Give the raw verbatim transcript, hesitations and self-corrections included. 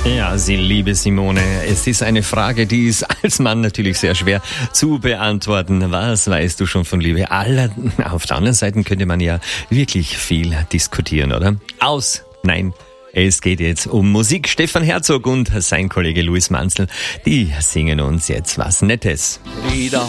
Ja, Sie, liebe Simone, es ist eine Frage, die ist als Mann natürlich sehr schwer zu beantworten. Was weißt du schon von Liebe? Aller, auf der anderen Seite könnte man ja wirklich viel diskutieren, oder? Aus, nein. Es geht jetzt um Musik. Stefan Herzog und sein Kollege Luis Manzl, die singen uns jetzt was Nettes. Wieder